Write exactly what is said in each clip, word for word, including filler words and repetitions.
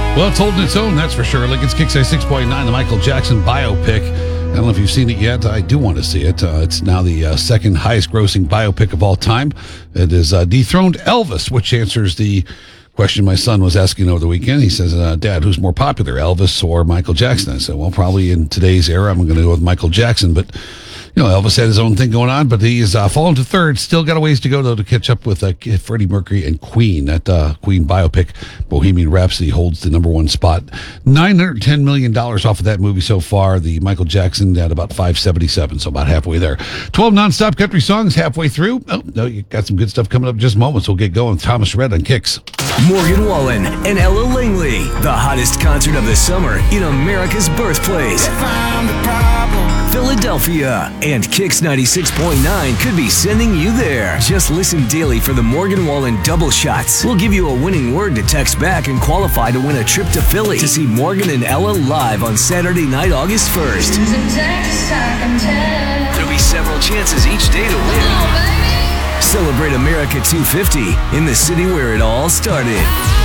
Well, it's holding its own, that's for sure. Lincoln's Kicks six point nine, the Michael Jackson biopic. I don't know if you've seen it yet. I do want to see it. Uh, it's now the uh, second highest grossing biopic of all time. It is uh, dethroned Elvis, which answers the question my son was asking over the weekend. He says, uh, Dad, who's more popular, Elvis or Michael Jackson? I said, well, probably in today's era, I'm going to go with Michael Jackson. But, you know, Elvis had his own thing going on, but he's uh, fallen to third. Still got a ways to go, though, to catch up with uh, Freddie Mercury and Queen. That uh, Queen biopic, Bohemian Rhapsody, holds the number one spot. nine hundred ten million dollars off of that movie so far. The Michael Jackson at about five seventy-seven, so about halfway there. twelve nonstop country songs halfway through. Oh, no, you got some good stuff coming up in just moments. We'll get going. Thomas Rhett on Kicks. Morgan Wallen and Ella Langley, the hottest concert of the summer in America's birthplace, Philadelphia, and Kicks ninety-six point nine could be sending you there. Just listen daily for the Morgan Wallen double shots. We'll give you a winning word to text back and qualify to win a trip to Philly to see Morgan and Ella live on Saturday night, August first. There'll be several chances each day to win. Celebrate America two fifty in the city where it all started.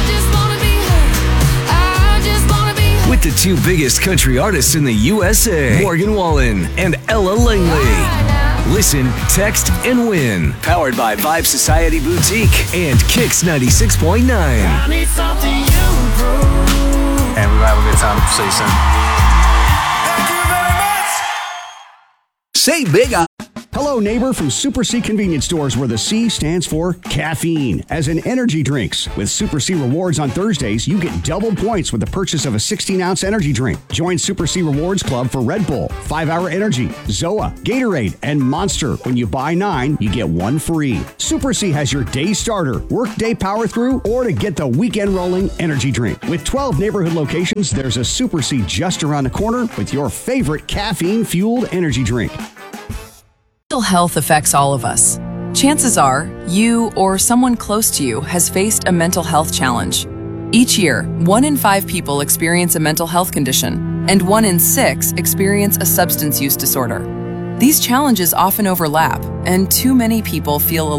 With the two biggest country artists in the U S A, Morgan Wallen and Ella Langley. Listen, text, and win. Powered by Vibe Society Boutique and Kicks ninety-six point nine. And we're gonna have a good time. See you soon. Say big on. Hello, neighbor from Super C Convenience Stores, where the C stands for caffeine, as in energy drinks. With Super C Rewards on Thursdays, you get double points with the purchase of a sixteen-ounce energy drink. Join Super C Rewards Club for Red Bull, five hour Energy, Zoa, Gatorade, and Monster. When you buy nine, you get one free. Super C has your day starter, workday power through, or to get the weekend rolling energy drink. With twelve neighborhood locations, there's a Super C just around the corner with your favorite caffeine-fueled energy drink. Mental health affects all of us. Chances are, you or someone close to you has faced a mental health challenge. Each year, one in five people experience a mental health condition, and one in six experience a substance use disorder. These challenges often overlap, and too many people feel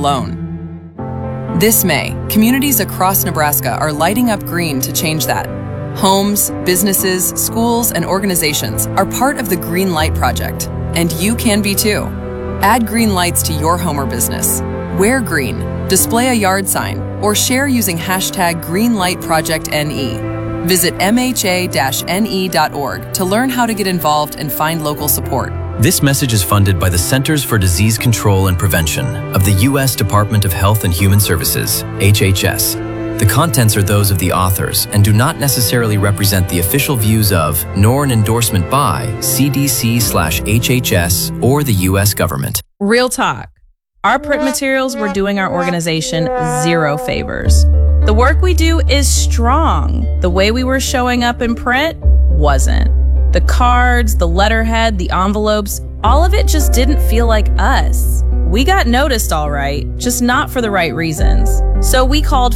alone. This May, communities across Nebraska are lighting up green to change that. Homes, businesses, schools, and organizations are part of the Green Light Project, and you can be too. Add green lights to your home or business. Wear green, display a yard sign, or share using hashtag GreenLightProjectNE. Visit M H A N E dot org to learn how to get involved and find local support. This message is funded by the Centers for Disease Control and Prevention of the U S Department of Health and Human Services, H H S. The contents are those of the authors and do not necessarily represent the official views of, nor an endorsement by, C D C slash H H S or the U S government. Real talk. Our print materials were doing our organization zero favors. The work we do is strong. The way we were showing up in print wasn't. The cards, the letterhead, the envelopes, all of it just didn't feel like us. We got noticed all right, just not for the right reasons. So we called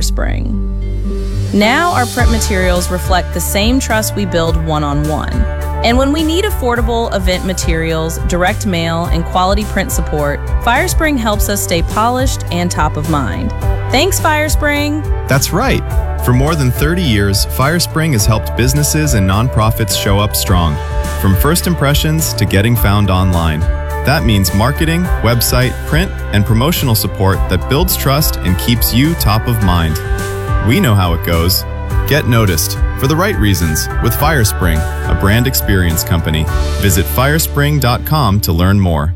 FireSpring. Now our print materials reflect the same trust we build one-on-one. And when we need affordable event materials, direct mail, and quality print support, FireSpring helps us stay polished and top of mind. Thanks, FireSpring. That's right. For more than thirty years, FireSpring has helped businesses and nonprofits show up strong. From first impressions to getting found online. That means marketing, website, print, and promotional support that builds trust and keeps you top of mind. We know how it goes. Get noticed for the right reasons with FireSpring, a brand experience company. Visit firespring dot com to learn more.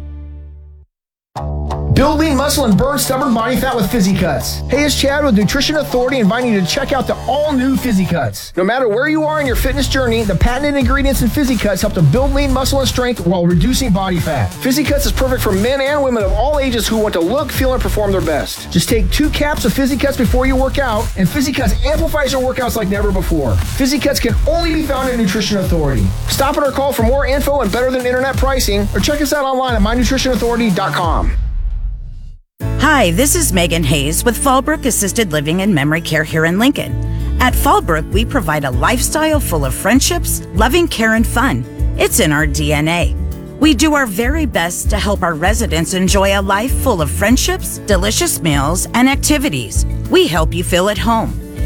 Build lean muscle and burn stubborn body fat with Fizzy Cuts. Hey, it's Chad with Nutrition Authority inviting you to check out the all-new Fizzy Cuts. No matter where you are in your fitness journey, the patented ingredients in Fizzy Cuts help to build lean muscle and strength while reducing body fat. Fizzy Cuts is perfect for men and women of all ages who want to look, feel, and perform their best. Just take two caps of Fizzy Cuts before you work out, and Fizzy Cuts amplifies your workouts like never before. Fizzy Cuts can only be found at Nutrition Authority. Stop at our call for more info and better than internet pricing, or check us out online at my nutrition authority dot com. Hi, this is Megan Hayes with Fallbrook Assisted Living and Memory Care here in Lincoln. At Fallbrook, we provide a lifestyle full of friendships, loving care, and fun. It's in our D N A. We do our very best to help our residents enjoy a life full of friendships, delicious meals, and activities. We help you feel at home.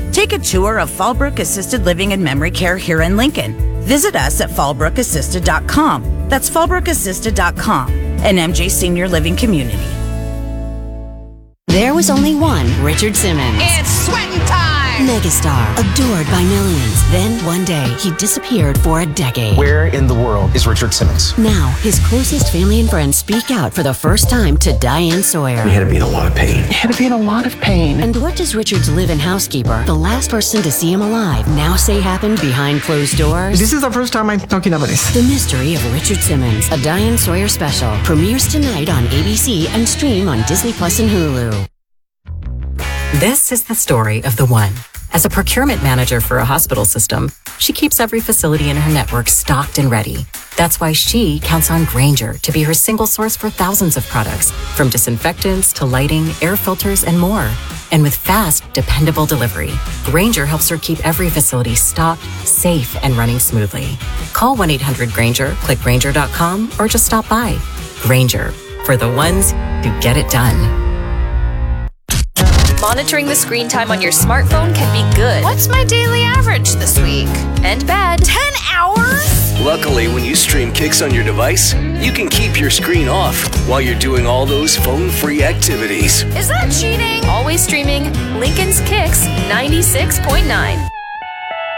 Take a tour of Fallbrook Assisted Living and Memory Care here in Lincoln. Visit us at fallbrook assisted dot com. That's fallbrook assisted dot com, an M J Senior Living community. There was only one Richard Simmons. It's sweating time! Megastar, adored by millions. Then one day, he disappeared for a decade. Where in the world is Richard Simmons? Now, his closest family and friends speak out for the first time to Diane Sawyer. He had to be in a lot of pain. He had to be in a lot of pain. And what does Richard's live-in housekeeper, the last person to see him alive, now say happened behind closed doors? This is the first time I'm talking about this. The Mystery of Richard Simmons, a Diane Sawyer special, premieres tonight on A B C and stream on Disney Plus and Hulu. This is the story of the one. As a procurement manager for a hospital system, she keeps every facility in her network stocked and ready. That's why she counts on Grainger to be her single source for thousands of products, from disinfectants to lighting, air filters, and more. And with fast, dependable delivery, Grainger helps her keep every facility stocked, safe, and running smoothly. Call one eight hundred Grainger, click Grainger dot com, or just stop by. Grainger, for the ones who get it done. Monitoring the screen time on your smartphone can be good. What's my daily average this week? And bad. ten hours? Luckily, when you stream Kicks on your device, you can keep your screen off while you're doing all those phone-free activities. Is that cheating? Always streaming Lincoln's Kicks ninety-six point nine.